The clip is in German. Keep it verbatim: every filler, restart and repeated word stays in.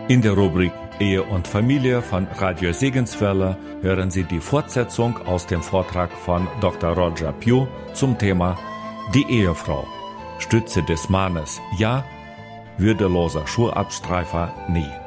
In der Rubrik Ehe und Familie von Radio Segenswelle hören Sie die Fortsetzung aus dem Vortrag von Doktor Roger Pugh zum Thema Die Ehefrau. Stütze des Mannes ja, würdeloser Schuhabstreifer nie.